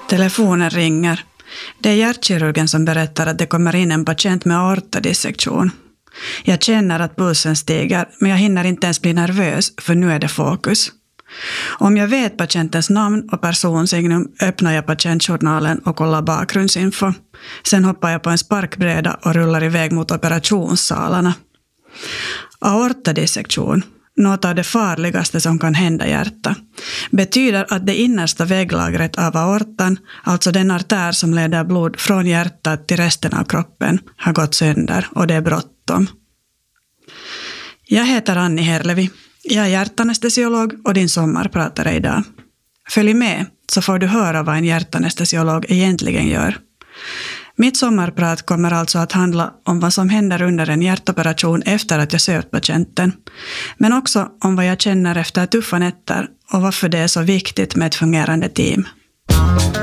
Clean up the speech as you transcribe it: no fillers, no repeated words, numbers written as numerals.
Telefonen ringer. Det är hjärtkirurgen som berättar att det kommer in en patient med aortadissektion. Jag känner att pulsen stiger, men jag hinner inte ens bli nervös, för nu är det fokus. Om jag vet patientens namn och personsignum öppnar jag patientjournalen och kollar bakgrundsinfo. Sen hoppar jag på en sparkbräda och rullar iväg mot operationssalarna. Aortadissektion, något av det farligaste som kan hända hjärta, betyder att det innersta vägglagret av aortan, alltså den artär som leder blod från hjärtat till resten av kroppen, har gått sönder och det är bråttom. Jag heter Anni Herlevi. Jag är hjärtanestesiolog och din sommarpratare idag. Följ med så får du höra vad en hjärtanestesiolog egentligen gör. Mitt sommarprat kommer alltså att handla om vad som händer under en hjärtoperation efter att jag sövt patienten. Men också om vad jag känner efter tuffa nätter och varför det är så viktigt med ett fungerande team.